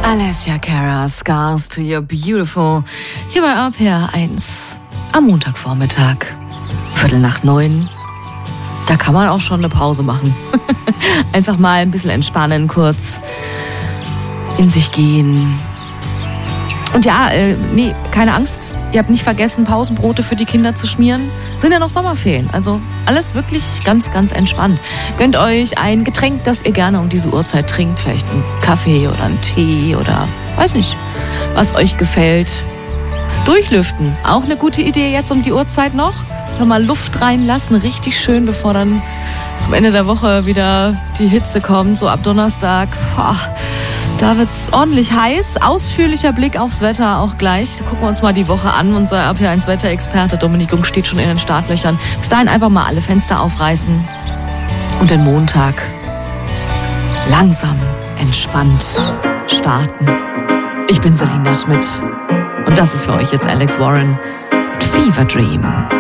Alessia Cara, Scars to Your Beautiful, hier bei RPR1 am Montagvormittag, 8:45. Da kann man auch schon eine Pause machen. Einfach mal ein bisschen entspannen, kurz in sich gehen. Und ja, nee, keine Angst. Ihr habt nicht vergessen, Pausenbrote für die Kinder zu schmieren. Sind ja noch Sommerferien. Also alles wirklich ganz, ganz entspannt. Gönnt euch ein Getränk, das ihr gerne um diese Uhrzeit trinkt. Vielleicht einen Kaffee oder einen Tee oder weiß nicht, was euch gefällt. Durchlüften. Auch eine gute Idee jetzt um die Uhrzeit noch. Nochmal Luft reinlassen. Richtig schön, bevor dann zum Ende der Woche wieder die Hitze kommt. So ab Donnerstag. Boah. Da wird's ordentlich heiß. Ausführlicher Blick aufs Wetter auch gleich. Gucken wir uns mal die Woche an. Unser RPR1 Wetterexperte Dominik Jung steht schon in den Startlöchern. Bis dahin einfach mal alle Fenster aufreißen und den Montag langsam, entspannt starten. Ich bin Selina Schmidt und das ist für euch jetzt Alex Warren mit Fever Dream.